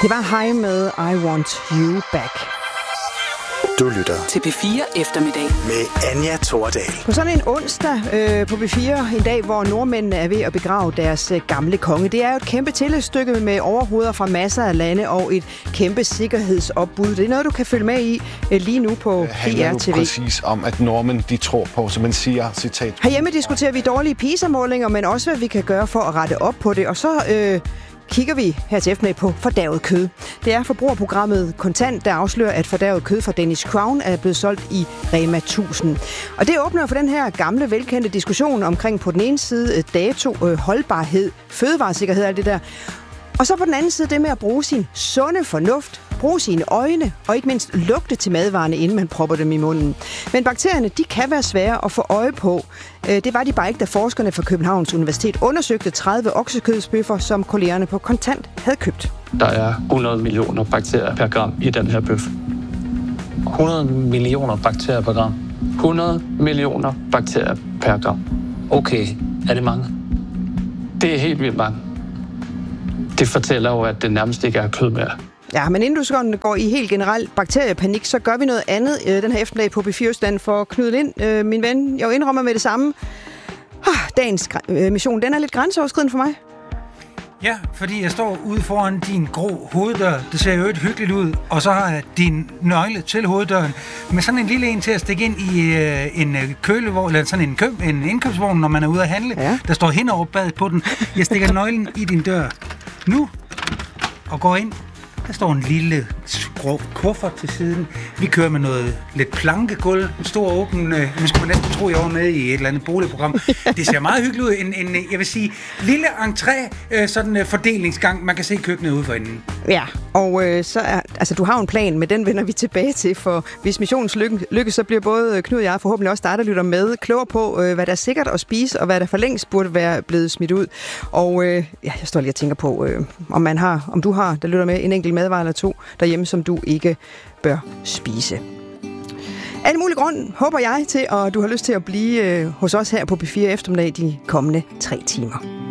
Det var Hej med I Want You Back. Du lytter til P4 Eftermiddag med Anja Thordal. På sådan en onsdag på P4, en dag, hvor nordmændene er ved at begrave deres gamle konge. Det er jo et kæmpe tillægsstykke med overhoveder fra masser af lande og et kæmpe sikkerhedsopbud. Det er noget, du kan følge med i lige nu på DR TV. Det handler præcis om, at nordmænd de tror på, som man siger, citat. Herhjemme diskuterer vi dårlige PISA-målinger, men også hvad vi kan gøre for at rette op på det. Og så kigger vi her til eftermiddag på fordærvet kød. Det er forbrugerprogrammet Kontant, der afslører, at fordærvet kød fra Danish Crown er blevet solgt i Rema 1000. Og det åbner for den her gamle, velkendte diskussion omkring på den ene side dato, holdbarhed, fødevaresikkerhed og alt det der. Og så på den anden side det med at bruge sin sunde fornuft, bruge sine øjne og ikke mindst lugte til madvarerne, inden man propper dem i munden. Men bakterierne, de kan være svære at få øje på. Det var de bare ikke, da forskerne fra Københavns Universitet undersøgte 30 oksekødsbøffer, som kollegerne på Kontant havde købt. Der er 100 millioner bakterier per gram i den her bøf. 100 millioner bakterier per gram. 100 millioner bakterier per gram. Okay, er det mange? Det er helt vildt mange. Det fortæller jo, at det nærmest ikke er kød mere. Ja, men inden du går i helt generel bakteriepanik, så gør vi noget andet den her eftermiddag på P4 Østland for Knud Lind. Min ven, jeg indrømmer med det samme. Dagens mission, den er lidt grænseoverskridende for mig. Ja, fordi jeg står ude foran din grå hoveddør. Det ser jo ikke hyggeligt ud. Og så har jeg din nøgle til hoveddøren med sådan en lille en til at stikke ind i en kølevogn, eller sådan en indkøbsvogn, når man er ude at handle. Ja. Der står henover bad på den. Jeg stikker nøglen i din dør nu og går ind. Der står en lille skrå kuffert til siden. Vi kører med noget lidt plankegulv. En stor åben, nu skal man næsten tro, jeg var med i et eller andet boligprogram. Det ser meget hyggeligt ud. En jeg vil sige, lille entré, sådan fordelingsgang. Man kan se køkkenet ude for enden. Ja, og så du har en plan, men den vender vi tilbage til, for hvis missionens lykkes, så bliver både Knud og jeg, forhåbentlig også dig, der lytter med, klogere på, hvad der er sikkert at spise, og hvad der for længst burde være blevet smidt ud. Og jeg står lige og tænker på, om du har, der lytter med, en enkelt madvare eller to derhjemme, som du ikke bør spise. Af en mulig grund håber jeg til, og du har lyst til at blive hos os her på P4 Eftermiddag de kommende 3 timer.